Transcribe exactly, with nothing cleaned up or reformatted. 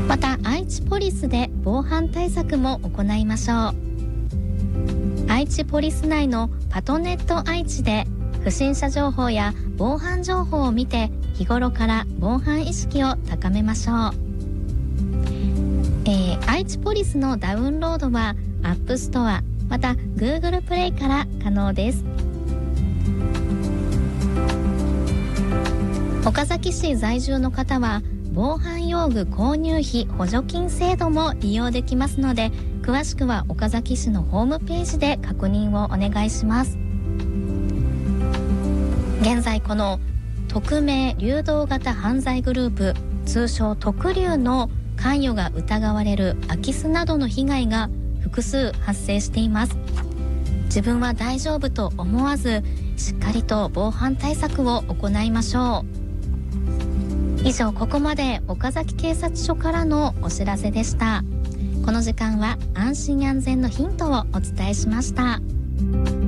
また愛知ポリスで防犯対策も行いましょう。愛知ポリス内のパトネット愛知で不審者情報や防犯情報を見て日頃から防犯意識を高めましょう。えー、愛知ポリスのダウンロードはアップストアまた Google プレイから可能です。岡崎市在住の方は防犯用具購入費補助金制度も利用できますので、詳しくは岡崎市のホームページで確認をお願いします。現在この匿名流動型犯罪グループ通称匿流の関与が疑われる空き巣などの被害が複数発生しています。自分は大丈夫と思わずしっかりと防犯対策を行いましょう。以上、ここまで岡崎警察署からのお知らせでした。この時間は安心安全のヒントをお伝えしました。